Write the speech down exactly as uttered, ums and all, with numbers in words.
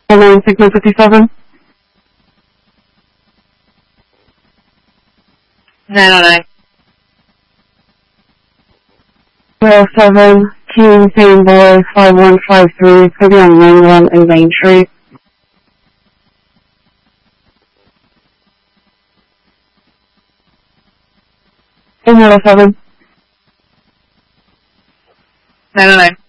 Line Signal fifty-seven. nine oh nine. zero seven, King Same Boy, five one five three, City on Ring Run and Main Street. eight oh seven. nine oh nine.